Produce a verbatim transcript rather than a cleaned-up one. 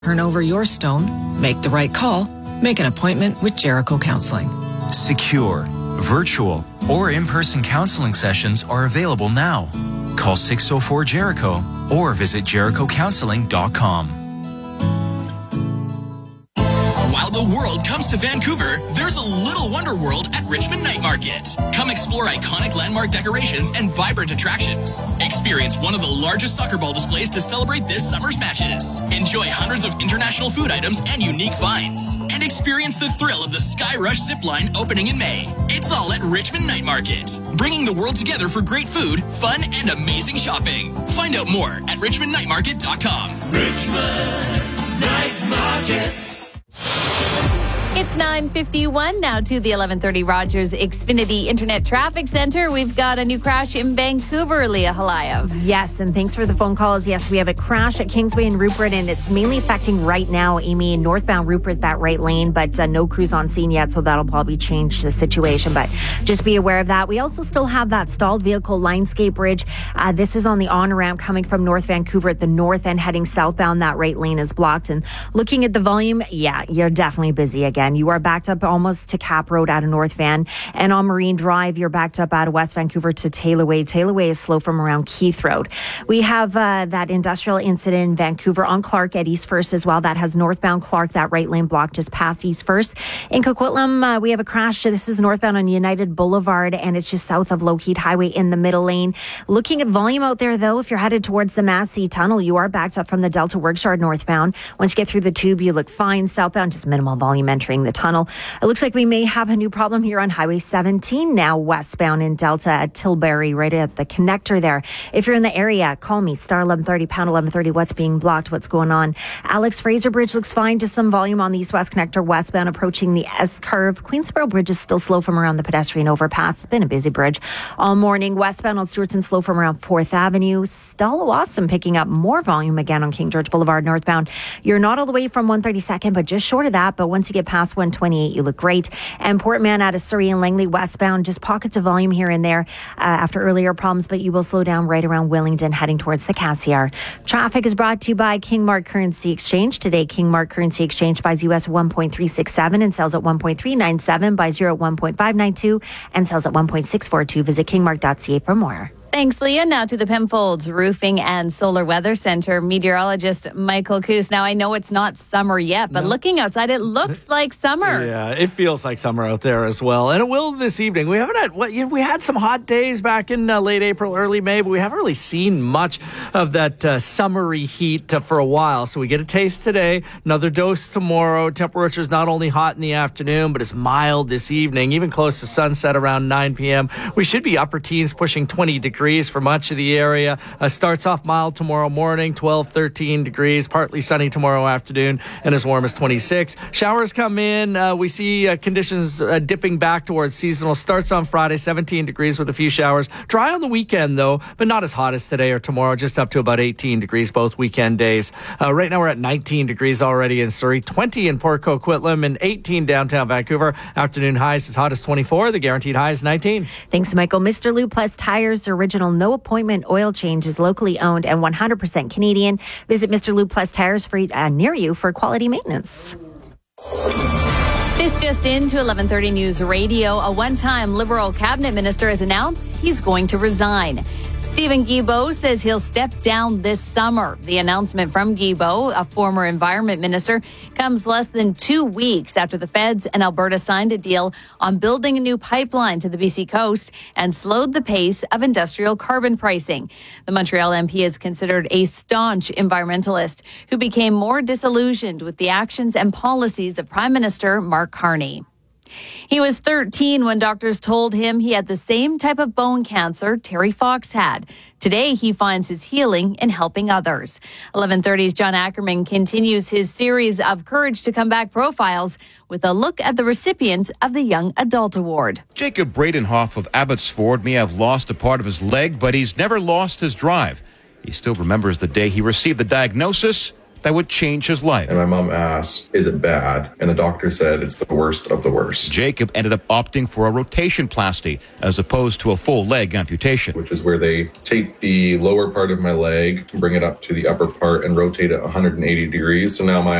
Turn over your stone, make the right call, make an appointment with Jericho Counseling. Secure, virtual, or in-person counseling sessions are available now. Call six oh four Jericho or visit Jericho Counseling dot com. While the world comes to Vancouver, there's a little wonder world at Richmond Night Market. Come explore iconic landmark decorations and vibrant attractions. Experience one of the largest soccer ball displays to celebrate this summer's matches. Enjoy hundreds of international food items and unique finds. And experience the thrill of the Sky Rush zipline opening in May. It's all at Richmond Night Market, bringing the world together for great food, fun, and amazing shopping. Find out more at richmond night market dot com. Richmond Night Market. It's nine fifty-one now to the eleven thirty Rogers Xfinity Internet Traffic Center. We've got a new crash in Vancouver, Leah Halayev. Yes, and thanks for the phone calls. Yes, we have a crash at Kingsway and Rupert, and it's mainly affecting right now, Amy, northbound Rupert, that right lane, but uh, no crews on scene yet, so that'll probably change the situation. But just be aware of that. We also still have that stalled vehicle Linescape Bridge. Uh, this is on the on-ramp coming from North Vancouver at the north end, heading southbound. That right lane is blocked. And looking at the volume, yeah, you're definitely busy again. You are backed up almost to Cap Road out of North Van. And on Marine Drive, you're backed up out of West Vancouver to Taylor Way. Taylor Way is slow from around Keith Road. We have uh, that industrial incident in Vancouver on Clark at East First as well. That has northbound Clark, that right lane blocked just past East First. In Coquitlam, uh, we have a crash. This is northbound on United Boulevard, and it's just south of Lougheed Highway in the middle lane. Looking at volume out there, though, if you're headed towards the Massey Tunnel, you are backed up from the Delta Workshard northbound. Once you get through the tube, you look fine. Southbound, just minimal volume entering the tunnel. It looks like we may have a new problem here on Highway seventeen now, westbound in Delta at Tilbury, right at the connector there. If you're in the area, call me, star eleven thirty, pound eleven thirty. What's being blocked? What's going on? Alex Fraser Bridge looks fine. Just some volume on the east-west connector westbound approaching the S-curve. Queensboro Bridge is still slow from around the pedestrian overpass. It's been a busy bridge all morning. Westbound on Stewartson slow from around fourth Avenue. Still awesome, picking up more volume again on King George Boulevard northbound. You're not all the way from one thirty-second, but just short of that. But once you get past one twenty-eight, you look great. And Portman out of Surrey and Langley westbound, just pockets of volume here and there uh, after earlier problems, but you will slow down right around Willingdon heading towards the Cassiar. Traffic is brought to you by King Mark Currency Exchange. Today, King Mark Currency Exchange buys U S one point three six seven and sells at one point three nine seven, buys euro at one point five nine two and sells at one point six four two. Visit king mark dot c a for more. Thanks, Leah. Now to the Penfolds Roofing and Solar Weather Center meteorologist Michael Coos. Now, I know it's not summer yet, but no. Looking outside, it looks like summer. Yeah, it feels like summer out there as well. And it will this evening. We haven't had, what, you know, we had some hot days back in uh, late April, early May, but we haven't really seen much of that uh, summery heat uh, for a while. So we get a taste today, another dose tomorrow. Temperature is not only hot in the afternoon, but it's mild this evening, even close to sunset around nine p.m. We should be upper teens pushing twenty degrees for much of the area. Uh, starts off mild tomorrow morning, twelve, thirteen degrees, partly sunny tomorrow afternoon, and as warm as twenty-six. Showers come in. Uh, we see uh, conditions uh, dipping back towards seasonal. Starts on Friday, seventeen degrees with a few showers. Dry on the weekend, though, but not as hot as today or tomorrow, just up to about eighteen degrees both weekend days. Uh, right now we're at nineteen degrees already in Surrey, twenty in Port Coquitlam, and eighteen downtown Vancouver. Afternoon highs as hot as twenty-four. The guaranteed high is nineteen. Thanks, Michael. Mister Lou Plus Tires, original no appointment oil change, is locally owned and one hundred percent Canadian. Visit Mister Lou Plus Tires for, uh, near you for quality maintenance. This just into eleven thirty News Radio. A one-time Liberal cabinet minister has announced he's going to resign. Stephen Guilbeault says he'll step down this summer. The announcement from Guilbeault, a former environment minister, comes less than two weeks after the feds and Alberta signed a deal on building a new pipeline to the B C coast and slowed the pace of industrial carbon pricing. The Montreal M P is considered a staunch environmentalist who became more disillusioned with the actions and policies of Prime Minister Mark Carney. He was thirteen when doctors told him he had the same type of bone cancer Terry Fox had. Today, he finds his healing in helping others. eleven thirty's John Ackerman continues his series of Courage to Come Back profiles with a look at the recipient of the Young Adult Award. Jacob Bradenhoff of Abbotsford may have lost a part of his leg, but he's never lost his drive. He still remembers the day he received the diagnosis that would change his life. And my mom asked, is it bad? And the doctor said it's the worst of the worst. Jacob ended up opting for a rotation-plasty as opposed to a full leg amputation. Which is where they take the lower part of my leg, bring it up to the upper part, and rotate it one hundred eighty degrees. So now my